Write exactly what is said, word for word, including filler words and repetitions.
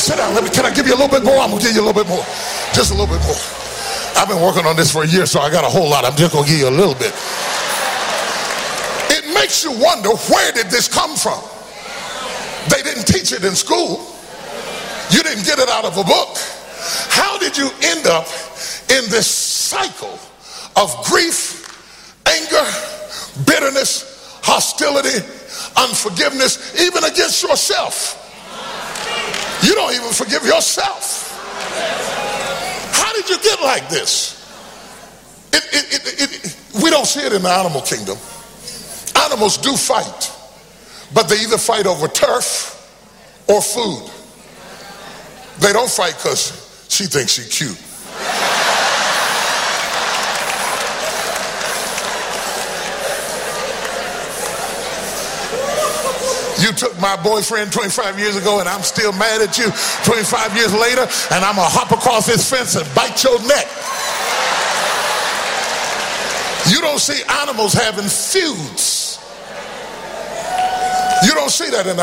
Sit down. Let me, can I give you a little bit more? I'm going to give you a little bit more. Just a little bit more. I've been working on this for a year, so I got a whole lot. I'm just going to give you a little bit. It makes you wonder, where did this come from? They didn't teach it in school. You didn't get it out of a book. How did you end up in this cycle of grief, anger, bitterness, hostility, unforgiveness, even against yourself? You don't even forgive yourself. How did you get like this? It, it, it, it, it, we don't see it in the animal kingdom. Animals do fight, but they either fight over turf or food. They don't fight because she thinks she's cute. You took my boyfriend twenty-five years ago and I'm still mad at you twenty-five years later, and I'm gonna hop across this fence and bite your neck. You don't see animals having feuds. You don't see that in the